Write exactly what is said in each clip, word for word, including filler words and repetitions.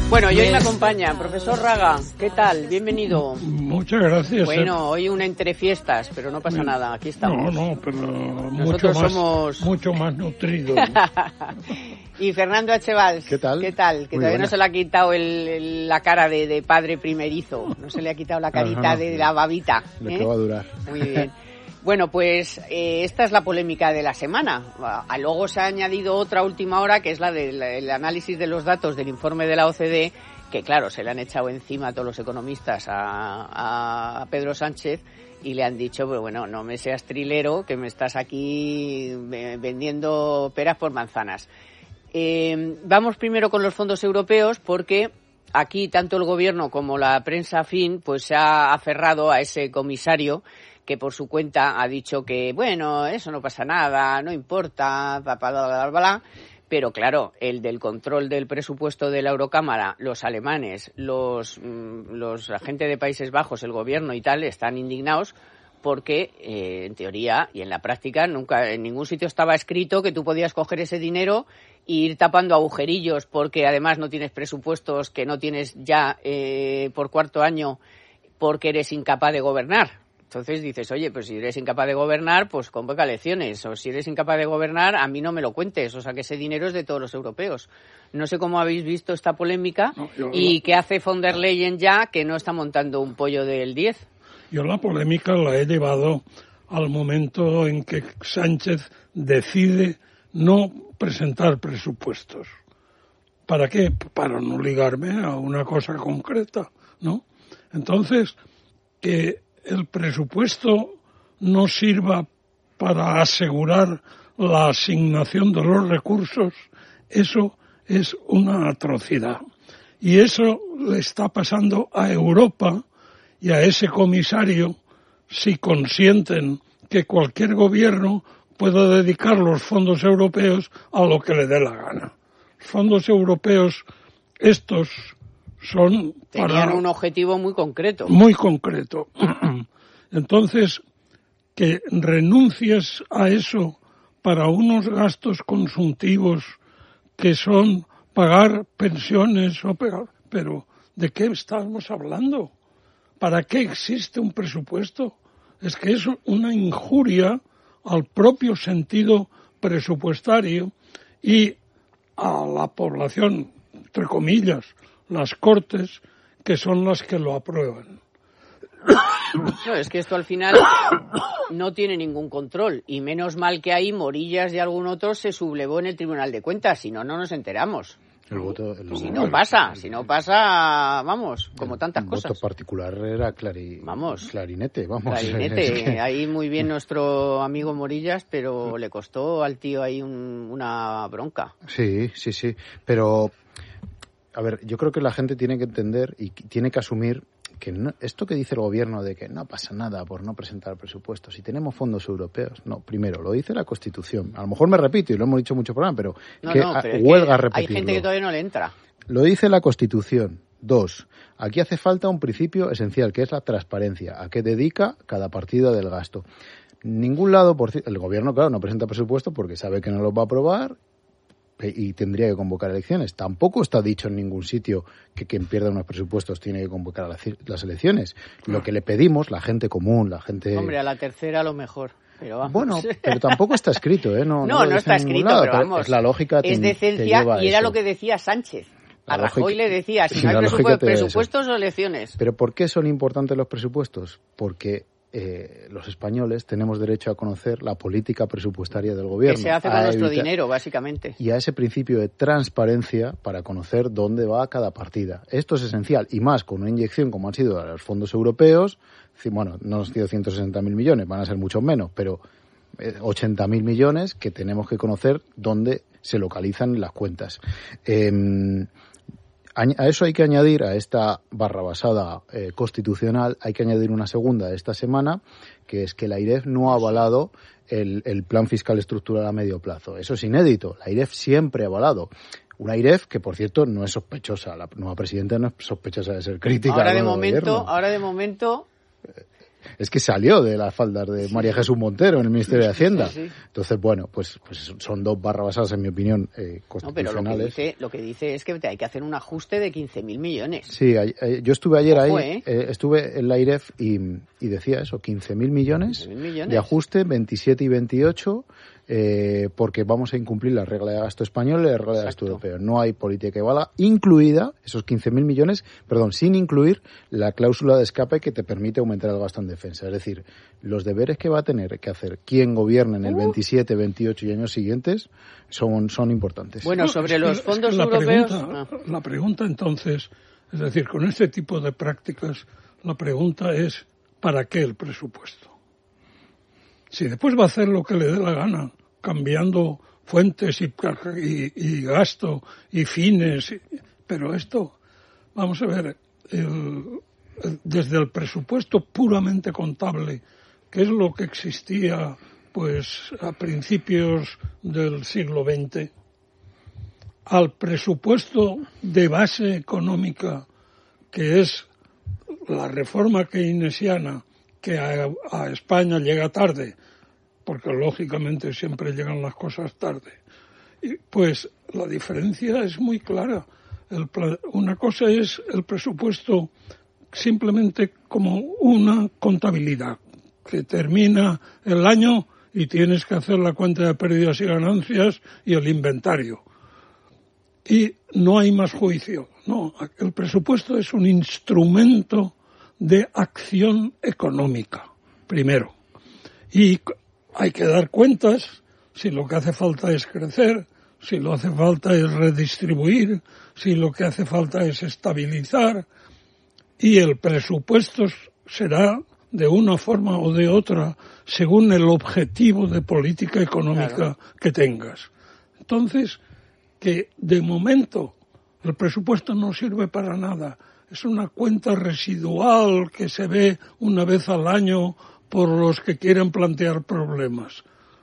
Bueno, y hoy me acompaña profesor Raga. ¿Qué tal? Bienvenido. Muchas gracias. Bueno, eh. hoy una entre fiestas, pero no pasa nada, aquí estamos. No, no, pero Nosotros mucho más, somos... mucho más nutrido. Y Fernando Achevals. ¿Qué tal? ¿Qué tal? Que Muy todavía buena. no se le ha quitado el, el- la cara de, de padre primerizo. No se le ha quitado la carita Ajá. de la babita. ¿De ¿eh? qué va a durar? Muy bien. Bueno, pues eh, esta es la polémica de la semana. A, luego se ha añadido otra última hora, que es la del el análisis de los datos del informe de la O C D, que claro, se le han echado encima a todos los economistas a, a Pedro Sánchez y le han dicho, pues bueno, no me seas trilero, que me estás aquí eh, vendiendo peras por manzanas. Eh, vamos primero con los fondos europeos, porque aquí tanto el gobierno como la prensa afín pues se ha aferrado a ese comisario que por su cuenta ha dicho que, bueno, eso no pasa nada, no importa, bla, bla, bla, bla, bla. Pero claro, el del control del presupuesto de la Eurocámara, los alemanes, los, los agentes de Países Bajos, el gobierno y tal, están indignados porque, eh, en teoría y en la práctica, nunca en ningún sitio estaba escrito que tú podías coger ese dinero e ir tapando agujerillos porque además no tienes presupuestos, que no tienes ya eh, por cuarto año porque eres incapaz de gobernar. Entonces dices, oye, pues si eres incapaz de gobernar, pues convoca elecciones. O si eres incapaz de gobernar, a mí no me lo cuentes. O sea, que ese dinero es de todos los europeos. No sé cómo habéis visto esta polémica No, yo y no. qué hace von der Leyen ya, que no está montando un pollo del diez. Yo la polémica la he llevado al momento en que Sánchez decide no presentar presupuestos. ¿Para qué? Para no ligarme a una cosa concreta, ¿no? Entonces, que el presupuesto no sirva para asegurar la asignación de los recursos, eso es una atrocidad. Y eso le está pasando a Europa y a ese comisario si consienten que cualquier gobierno pueda dedicar los fondos europeos a lo que le dé la gana. Los fondos europeos estos son Tenían para un objetivo muy concreto. muy concreto. Entonces, que renuncies a eso para unos gastos consuntivos que son pagar pensiones o pegar, pero ¿de qué estamos hablando? ¿Para qué existe un presupuesto? Es que es una injuria al propio sentido presupuestario y a la población, entre comillas, las Cortes, que son las que lo aprueban. No, es que esto al final no tiene ningún control. Y menos mal que ahí Morillas y algún otro se sublevó en el Tribunal de Cuentas. Si no, no nos enteramos. El voto, el, Si no pasa, si no pasa, vamos, como tantas el cosas. voto particular era clari, Vamos. clarinete, vamos. Clarinete, Es que- ahí muy bien nuestro amigo Morillas, pero le costó al tío ahí un- una bronca. Sí, sí, sí. Pero, a ver, yo creo que la gente tiene que entender y tiene que asumir que no, esto que dice el gobierno de que no pasa nada por no presentar presupuestos, si tenemos fondos europeos, no, primero, lo dice la Constitución. A lo mejor me repito y lo hemos dicho mucho programa, pero No, que no, a- pero es huelga que repetirlo. hay gente que todavía no le entra. Lo dice la Constitución. Dos, aquí hace falta un principio esencial, que es la transparencia, a qué dedica cada partida del gasto. Ningún lado, por ci- el gobierno, claro, no presenta presupuesto porque sabe que no lo va a aprobar y tendría que convocar elecciones. Tampoco está dicho en ningún sitio que quien pierda unos presupuestos tiene que convocar las, las elecciones. Lo que le pedimos, la gente común, la gente... Hombre, a la tercera a lo mejor. Pero vamos. Bueno, pero tampoco está escrito, ¿eh? No, no, no, lo dice está en ningún escrito, lado, pero vamos. Es la lógica te- es te decencia lleva a y era eso. lo que decía Sánchez. A La Rajoy lógica- le decía, si sí, no hay la lógica presupuestos, te lleva a eso. presupuestos o elecciones. Pero ¿por qué son importantes los presupuestos? Porque eh, los españoles tenemos derecho a conocer la política presupuestaria del gobierno. Que se hace con a nuestro evitar- dinero, básicamente. Y a ese principio de transparencia para conocer dónde va cada partida. Esto es esencial, y más con una inyección como han sido los fondos europeos. Bueno, no han sido ciento sesenta mil millones, van a ser muchos menos, pero ochenta mil millones que tenemos que conocer dónde se localizan las cuentas. Eh, a eso hay que añadir, a esta barrabasada eh, constitucional, hay que añadir una segunda de esta semana, que es que la AIREF no ha avalado el, el plan fiscal estructural a medio plazo. Eso es inédito. La AIREF siempre ha avalado. Una AIREF que, por cierto, no es sospechosa. La nueva presidenta no es sospechosa de ser crítica. Ahora de al momento, gobierno. ahora de momento... es que salió de las faldas de María Jesús Montero en el Ministerio de Hacienda. Sí, sí. Entonces, bueno, pues, pues son dos barrabasadas, en mi opinión, eh, constitucionales. No, pero lo que, dice, lo que dice es que hay que hacer un ajuste de quince mil millones. Sí, yo estuve ayer Ojo, ahí, eh. Eh, estuve en la I R E F y, y decía eso, quince mil millones, millones de ajuste, veintisiete y veintiocho, eh, porque vamos a incumplir la regla de gasto español y la regla de gasto europeo. No hay política igual, incluida esos quince mil millones, perdón, sin incluir la cláusula de escape que te permite aumentar el gasto en defensa. Es decir, los deberes que va a tener que hacer quien gobierne en el veintisiete, veintiocho y años siguientes son, son importantes. Bueno, sobre no, los es que, fondos es que la europeos... Pregunta, no. La pregunta entonces, es decir, con este tipo de prácticas, la pregunta es, ¿para qué el presupuesto? Si después va a hacer lo que le dé la gana, cambiando fuentes y, y, y gasto y fines, y, pero esto, vamos a ver, el, el, desde el presupuesto puramente contable, que es lo que existía pues a principios del siglo veinte, al presupuesto de base económica, que es la reforma keynesiana, que a, a España llega tarde, porque lógicamente siempre llegan las cosas tarde, y pues la diferencia es muy clara. El, una cosa es el presupuesto simplemente como una contabilidad, que termina el año y tienes que hacer la cuenta de pérdidas y ganancias y el inventario. Y no hay más juicio. No, el presupuesto es un instrumento de acción económica, primero. Y hay que dar cuentas si lo que hace falta es crecer, si lo que hace falta es redistribuir, si lo que hace falta es estabilizar. Y el presupuesto será de una forma o de otra según el objetivo de política económica claro. que tengas. Entonces, que de momento el presupuesto no sirve para nada. Es una cuenta residual que se ve una vez al año por los que quieren plantear problemas.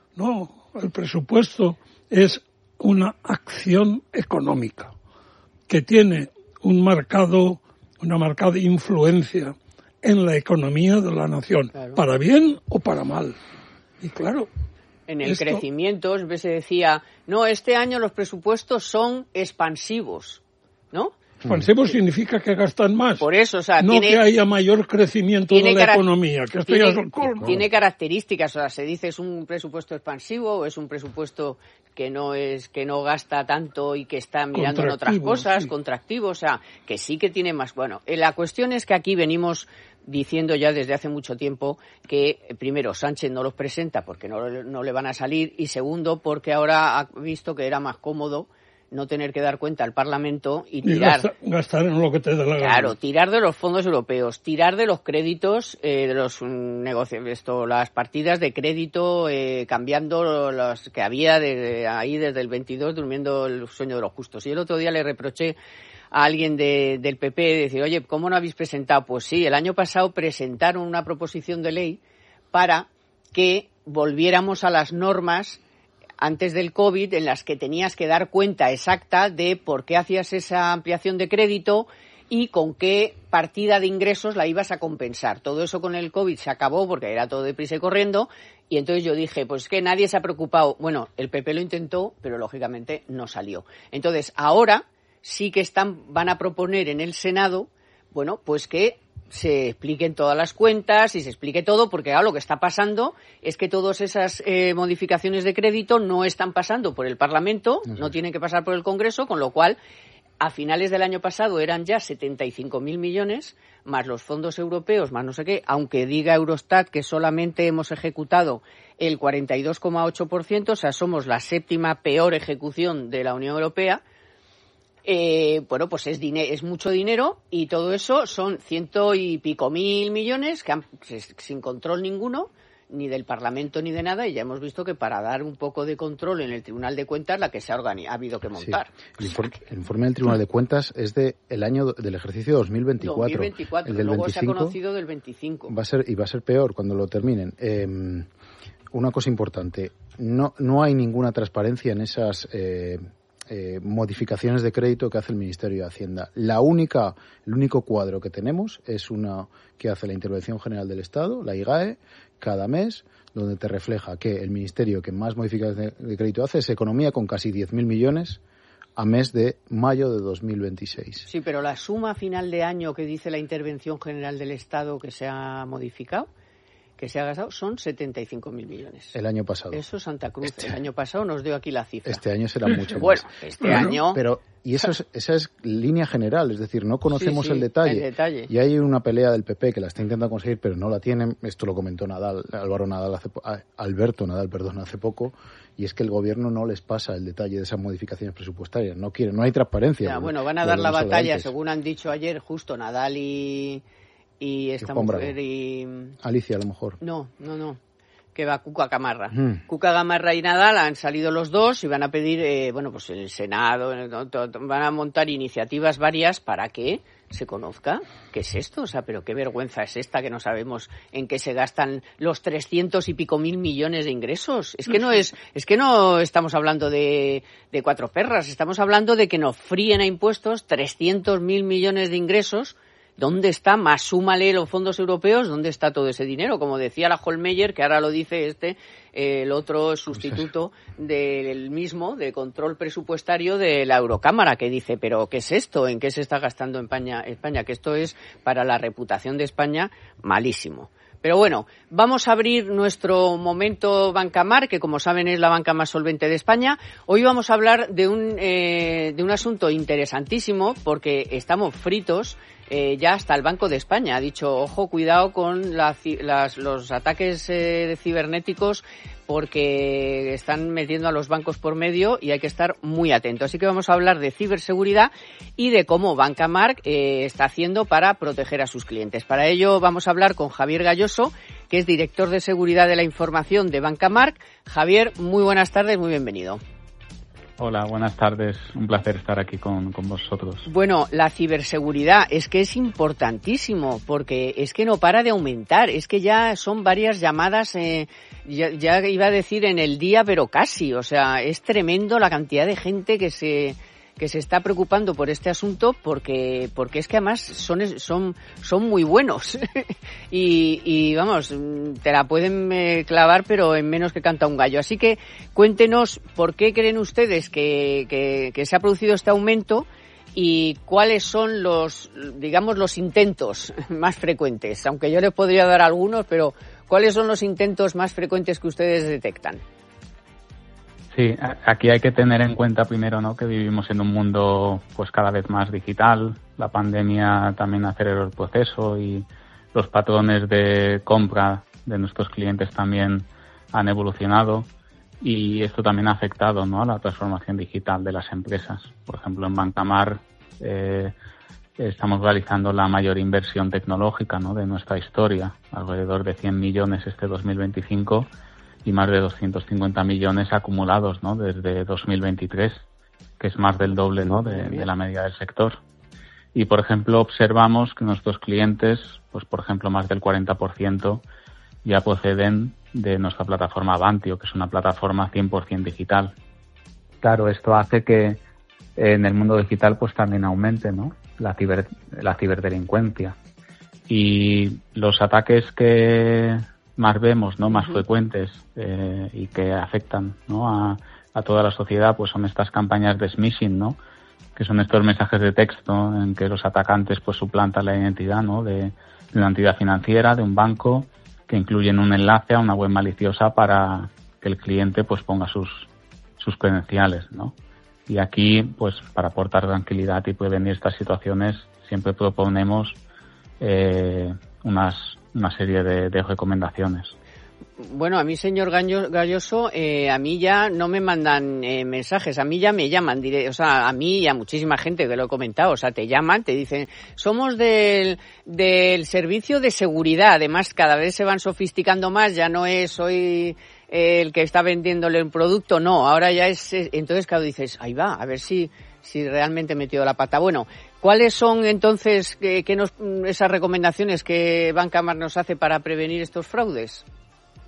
No, el presupuesto es una acción económica que tiene un marcado, una marcada influencia en la economía de la nación, claro. para bien o para mal. Y claro, en el esto... crecimiento se decía, no, este año los presupuestos son expansivos, ¿no? Expansivo significa que gastan más. Por eso, o sea, no tiene, que haya mayor crecimiento de la economía, que esto tiene, ya es el colmo. Tiene características, o sea, se dice es un presupuesto expansivo o es un presupuesto que no es que no gasta tanto y que está mirando en otras cosas, sí. contractivo, o sea, que sí que tiene más. Bueno, la cuestión es que aquí venimos diciendo ya desde hace mucho tiempo que, primero, Sánchez no los presenta porque no, no le van a salir y, segundo, porque ahora ha visto que era más cómodo no tener que dar cuenta al Parlamento y tirar... Y gastar, gastar en lo que te dé la gana. Claro, tirar de los fondos europeos, tirar de los créditos, eh, de los negocios, esto, las partidas de crédito, eh, cambiando los que había de, ahí desde el veintidós, durmiendo el sueño de los justos. Y el otro día le reproché a alguien de, del P P decir, oye, ¿cómo no habéis presentado? Pues sí, el año pasado presentaron una proposición de ley para que volviéramos a las normas antes del COVID, en las que tenías que dar cuenta exacta de por qué hacías esa ampliación de crédito y con qué partida de ingresos la ibas a compensar. Todo eso con el COVID se acabó porque era todo deprisa y corriendo, y entonces yo dije, pues que nadie se ha preocupado. Bueno, el P P lo intentó, pero lógicamente no salió. Entonces, ahora sí que están, van a proponer en el Senado, bueno, pues que se expliquen todas las cuentas y se explique todo, porque ahora lo que está pasando es que todas esas eh, modificaciones de crédito no están pasando por el Parlamento, uh-huh. no tienen que pasar por el Congreso, con lo cual a finales del año pasado eran ya setenta y cinco mil millones, más los fondos europeos, más no sé qué, aunque diga Eurostat que solamente hemos ejecutado el cuarenta y dos coma ocho por ciento, o sea, somos la séptima peor ejecución de la Unión Europea. Eh, bueno, pues es, dine- es mucho dinero y todo eso son ciento y pico mil millones que han, sin control ninguno, ni del Parlamento ni de nada, y ya hemos visto que para dar un poco de control en el Tribunal de Cuentas la que se ha, organi- ha habido que montar. Sí. El, informe, el informe del Tribunal de Cuentas es de el año del ejercicio dos mil veinticuatro. dos mil veinticuatro, el del luego veinticinco, se ha conocido del veinticinco. Va a ser, y va a ser peor cuando lo terminen. Eh, una cosa importante, no, no hay ninguna transparencia en esas... Eh, eh, modificaciones de crédito que hace el Ministerio de Hacienda. La única, el único cuadro que tenemos es una que hace la Intervención General del Estado, la I G A E, cada mes, donde te refleja que el ministerio que más modificaciones de, de crédito hace es Economía, con casi diez mil millones a mes de mayo de dos mil veintiséis. Sí, pero la suma a final de año que dice la Intervención General del Estado que se ha modificado, que se ha gastado, son setenta y cinco mil millones. El año pasado. Eso es Santa Cruz. Este, el año pasado nos dio aquí la cifra. Este año será mucho más. Bueno, este bueno, año... Pero, y eso es, esa es línea general, es decir, no conocemos sí, sí, el, detalle. el detalle. Y hay una pelea del P P que la está intentando conseguir, pero no la tienen. Esto lo comentó Nadal, Álvaro Nadal, hace, Alberto Nadal, perdón, hace poco. Y es que el gobierno no les pasa el detalle de esas modificaciones presupuestarias. No quieren, no hay transparencia. Ya, bueno, van a dar la batalla, según han dicho ayer, justo Nadal y... Y esta mujer y... Alicia, a lo mejor. No, no, no. Que va Cuca Gamarra. Mm. Cuca Gamarra y Nadal han salido los dos y van a pedir, eh, bueno, pues en el Senado, en el, van a montar iniciativas varias para que se conozca qué es esto. O sea, pero qué vergüenza es esta que no sabemos en qué se gastan los trescientos y pico mil millones de ingresos. Es que no es, es que no estamos hablando de, de cuatro perras, estamos hablando de que nos fríen a impuestos trescientos mil millones de ingresos. ¿Dónde está? Más súmale los fondos europeos, ¿dónde está todo ese dinero? Como decía la Hohlmeier, que ahora lo dice este, eh, el otro sustituto del mismo, de control presupuestario de la Eurocámara, que dice, pero ¿qué es esto? ¿En qué se está gastando en España? España? Que esto es, para la reputación de España, malísimo. Pero bueno, vamos a abrir nuestro momento Bancamar, que como saben es la banca más solvente de España. Hoy vamos a hablar de un, eh, de un asunto interesantísimo, porque estamos fritos. Eh, ya hasta el Banco de España ha dicho, ojo, cuidado con la, las, los ataques eh, cibernéticos, porque están metiendo a los bancos por medio y hay que estar muy atentos. Así que vamos a hablar de ciberseguridad y de cómo Bancamar eh, está haciendo para proteger a sus clientes. Para ello vamos a hablar con Javier Galloso, que es director de seguridad de la información de Bancamar. Javier, muy buenas tardes, muy bienvenido. Hola, buenas tardes. Un placer estar aquí con, con vosotros. Bueno, la ciberseguridad es que es importantísimo, porque es que no para de aumentar. Es que ya son varias llamadas, eh, ya, ya iba a decir en el día, pero casi. O sea, es tremendo la cantidad de gente que se que se está preocupando por este asunto, porque porque es que además son son son muy buenos y, y vamos, te la pueden eh, clavar, pero en menos que canta un gallo. Así que cuéntenos por qué creen ustedes que, que, que se ha producido este aumento y cuáles son los, digamos, los intentos más frecuentes. Aunque yo les podría dar algunos, pero ¿cuáles son los intentos más frecuentes que ustedes detectan? Sí, aquí hay que tener en cuenta primero, ¿no?, que vivimos en un mundo pues cada vez más digital. La pandemia también aceleró el proceso y los patrones de compra de nuestros clientes también han evolucionado, y esto también ha afectado, ¿no?, a la transformación digital de las empresas. Por ejemplo, en Bancamar eh, estamos realizando la mayor inversión tecnológica, ¿no?, de nuestra historia, alrededor de cien millones este dos mil veinticinco. Y más de doscientos cincuenta millones acumulados, ¿no?, desde dos mil veintitrés, que es más del doble, ¿no?, de, de la media del sector. Y, por ejemplo, observamos que nuestros clientes, pues por ejemplo, más del cuarenta por ciento ya proceden de nuestra plataforma Avantio, que es una plataforma cien por ciento digital. Claro, esto hace que en el mundo digital pues también aumente, ¿no?, la ciber, la ciberdelincuencia. Y los ataques que más vemos, ¿no?, más uh-huh. frecuentes eh, y que afectan, ¿no?, a, a toda la sociedad, pues son estas campañas de smishing, ¿no?, que son estos mensajes de texto en que los atacantes pues suplantan la identidad, ¿no?, de, de una entidad financiera, de un banco, que incluyen un enlace a una web maliciosa para que el cliente pues ponga sus sus credenciales, ¿no? Y aquí, pues para aportar tranquilidad y prevenir estas situaciones, siempre proponemos eh, unas una serie de, de recomendaciones. Bueno, a mí, señor Galloso, eh, a mí ya no me mandan eh, mensajes, a mí ya me llaman, diré, o sea, a mí y a muchísima gente que lo he comentado, o sea, te llaman, te dicen, somos del, del servicio de seguridad, además cada vez se van sofisticando más, ya no es soy el que está vendiéndole un producto, no, ahora ya es, entonces claro, dices, ahí va, a ver si si realmente he metido la pata. Bueno, ¿cuáles son entonces que, que nos, esas recomendaciones que Bancamar nos hace para prevenir estos fraudes?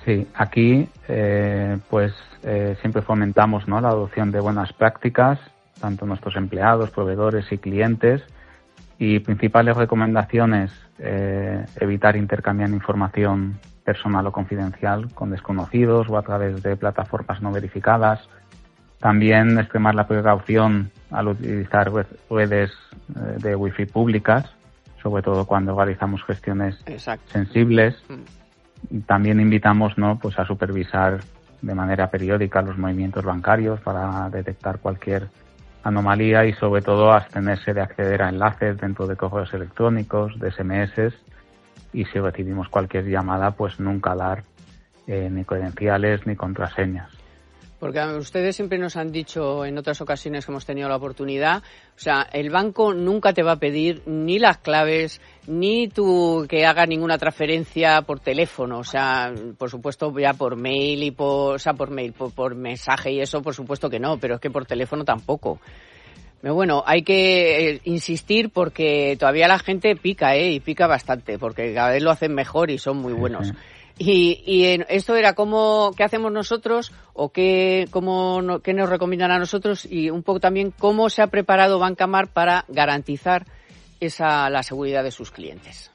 Sí, aquí eh, pues eh, siempre fomentamos, ¿no?, la adopción de buenas prácticas, tanto nuestros empleados, proveedores y clientes, y principales recomendaciones: eh, evitar intercambiar información personal o confidencial con desconocidos o a través de plataformas no verificadas. También extremar la precaución al utilizar redes de wifi públicas, sobre todo cuando realizamos gestiones Exacto. sensibles. Mm. También invitamos, ¿no?, pues a supervisar de manera periódica los movimientos bancarios para detectar cualquier anomalía y, sobre todo, abstenerse de acceder a enlaces dentro de correos electrónicos, de ese eme ese, y si recibimos cualquier llamada, pues nunca dar eh, ni credenciales ni contraseñas. Porque ustedes siempre nos han dicho en otras ocasiones que hemos tenido la oportunidad, o sea, el banco nunca te va a pedir ni las claves, ni tú que hagas ninguna transferencia por teléfono, o sea, por supuesto ya por mail y por, o sea, por mail, por, por mensaje y eso, por supuesto que no, pero es que por teléfono tampoco. Pero bueno, hay que eh, insistir porque todavía la gente pica, ¿eh? Y pica bastante, porque cada vez lo hacen mejor y son muy buenos. Uh-huh. Y, y esto era cómo, qué hacemos nosotros o qué, cómo, no, qué nos recomiendan a nosotros, y un poco también cómo se ha preparado Bancamar para garantizar esa la seguridad de sus clientes.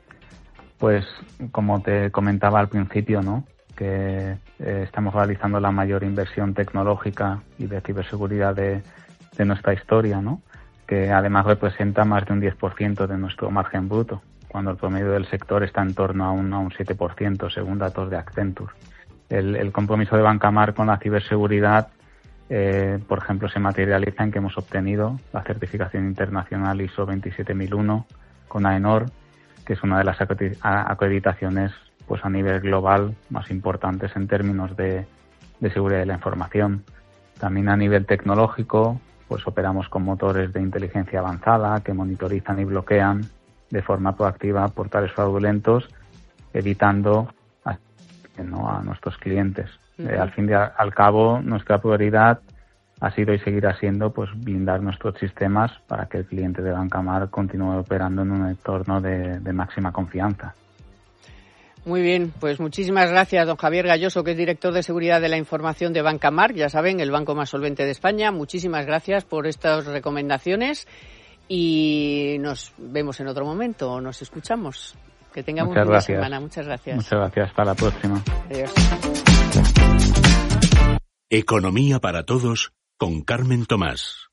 Pues como te comentaba al principio, ¿no?, que eh, estamos realizando la mayor inversión tecnológica y de ciberseguridad de, de nuestra historia, ¿no?, que además representa más de un diez por ciento de nuestro margen bruto, cuando el promedio del sector está en torno a un, a un siete por ciento, según datos de Accenture. El, el compromiso de Bancamar con la ciberseguridad, eh, por ejemplo, se materializa en que hemos obtenido la certificación internacional I S O veintisiete mil uno con AENOR, que es una de las acreditaciones pues a nivel global más importantes en términos de, de seguridad de la información. También a nivel tecnológico, pues operamos con motores de inteligencia avanzada que monitorizan y bloquean de forma proactiva portales fraudulentos, evitando a, ¿no?, a nuestros clientes. Uh-huh. Eh, al fin y al cabo, nuestra prioridad ha sido y seguirá siendo pues blindar nuestros sistemas para que el cliente de Bancamar continúe operando en un entorno de, de máxima confianza. Muy bien, pues muchísimas gracias, don Javier Galloso, que es director de Seguridad de la Información de Bancamar, ya saben, el banco más solvente de España. Muchísimas gracias por estas recomendaciones. Y nos vemos en otro momento, nos escuchamos. Que tengamos una buena semana. Muchas gracias. Muchas gracias. Hasta la próxima. Adiós. Economía para todos con Carmen Tomás.